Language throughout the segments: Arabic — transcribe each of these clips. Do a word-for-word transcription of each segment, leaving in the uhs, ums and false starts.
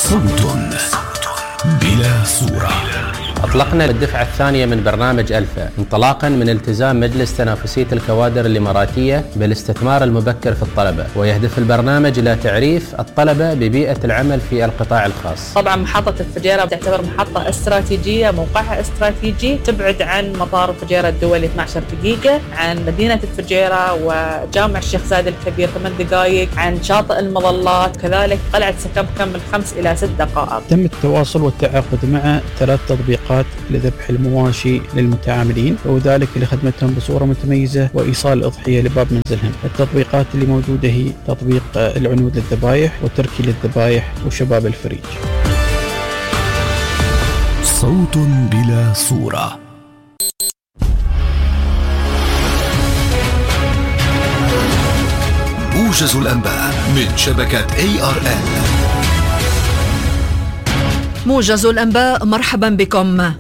صوت بلا صورة. أطلقنا الدفعة الثانية من برنامج ألفا انطلاقا من التزام مجلس تنافسية الكوادر الإماراتية بالاستثمار المبكر في الطلبة، ويهدف البرنامج إلى تعريف الطلبة ببيئة العمل في القطاع الخاص. طبعا محطة الفجيرة تعتبر محطة استراتيجية، موقعها استراتيجي، تبعد عن مطار الفجيرة الدولي اثنتي عشرة دقيقة، عن مدينة الفجيرة وجامع الشيخ زايد الكبير ثمان دقائق، عن شاطئ المظلات، كذلك قلعة سكبكم من خمس إلى ست دقائق. تم التواصل والتعاقد مع ثلاث تطبيقات لذبح المواشي للمتعاملين، وذلك لخدمتهم بصورة متميزة وإيصال الأضحية لباب منزلهم. التطبيقات اللي موجودة هي تطبيق العنود للذبائح وتركي للذبائح وشباب الفريج. صوت بلا صورة. موجز الأنباء من شبكة إيه آر إل. موجز الأنباء، مرحبا بكم.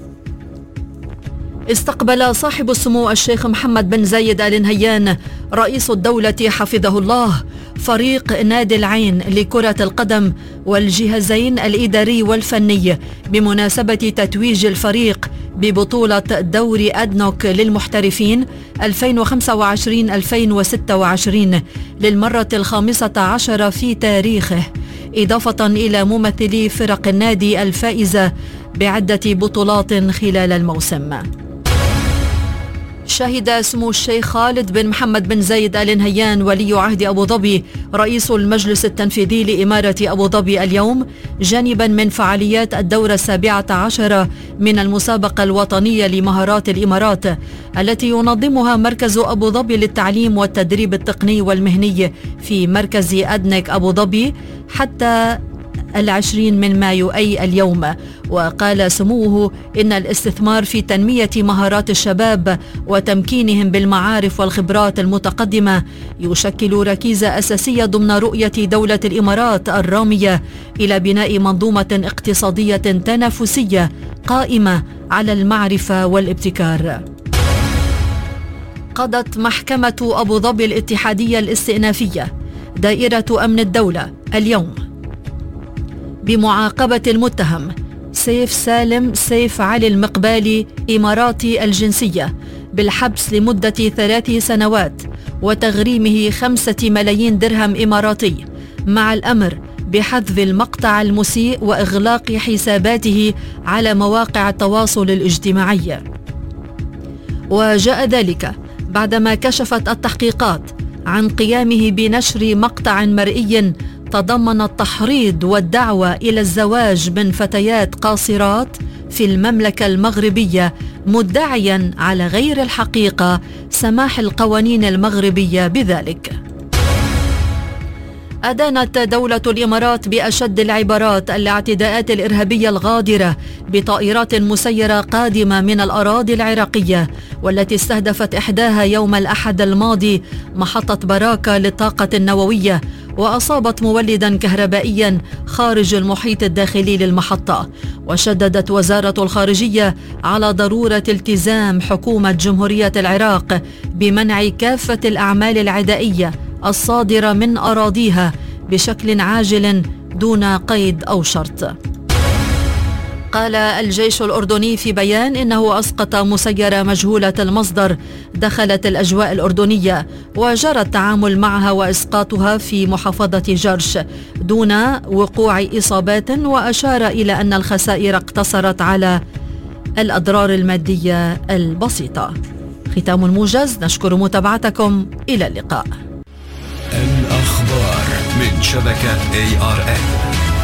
استقبل صاحب السمو الشيخ محمد بن زايد آل نهيان رئيس الدولة حفظه الله فريق نادي العين لكرة القدم والجهازين الإداري والفني بمناسبة تتويج الفريق ببطولة دوري أدنوك للمحترفين ألفين وخمسة وعشرين ألفين وستة وعشرين للمرة الخامسة عشر في تاريخه، إضافة إلى ممثلي فرق النادي الفائزة بعدة بطولات خلال الموسم. شهد سمو الشيخ خالد بن محمد بن زايد آل نهيان ولي عهد أبو ظبي رئيس المجلس التنفيذي لإمارة أبو ظبي اليوم جانبا من فعاليات الدورة السابعة عشرة من المسابقة الوطنية لمهارات الإمارات التي ينظمها مركز أبو ظبي للتعليم والتدريب التقني والمهني في مركز أدنك أبو ظبي حتى العشرين من مايو أي اليوم. وقال سموه إن الاستثمار في تنمية مهارات الشباب وتمكينهم بالمعارف والخبرات المتقدمة يشكل ركيزة أساسية ضمن رؤية دولة الإمارات الرامية إلى بناء منظومة اقتصادية تنافسية قائمة على المعرفة والابتكار. قضت محكمة أبو ظبي الاتحادية الاستئنافية دائرة أمن الدولة اليوم بمعاقبة المتهم سيف سالم سيف علي المقبالي إماراتي الجنسية بالحبس لمدة ثلاث سنوات وتغريمه خمسة ملايين درهم إماراتي، مع الأمر بحذف المقطع المسيء وإغلاق حساباته على مواقع التواصل الاجتماعي. وجاء ذلك بعدما كشفت التحقيقات عن قيامه بنشر مقطع مرئي تضمن التحريض والدعوة إلى الزواج من فتيات قاصرات في المملكة المغربية، مدعيا على غير الحقيقة سماح القوانين المغربية بذلك. أدانت دولة الإمارات بأشد العبارات الاعتداءات الإرهابية الغادرة بطائرات مسيرة قادمة من الأراضي العراقية، والتي استهدفت إحداها يوم الأحد الماضي محطة براكة للطاقة النووية وأصابت مولدا كهربائيا خارج المحيط الداخلي للمحطة. وشددت وزارة الخارجية على ضرورة التزام حكومة جمهورية العراق بمنع كافة الأعمال العدائية الصادرة من أراضيها بشكل عاجل دون قيد أو شرط. قال الجيش الأردني في بيان إنه أسقط مسيرة مجهولة المصدر دخلت الأجواء الأردنية وجرى التعامل معها وإسقاطها في محافظة جرش دون وقوع إصابات، وأشار إلى أن الخسائر اقتصرت على الأضرار المادية البسيطة. ختام الموجز، نشكر متابعتكم، إلى اللقاء. الأخبار من شبكة إيه آر إل.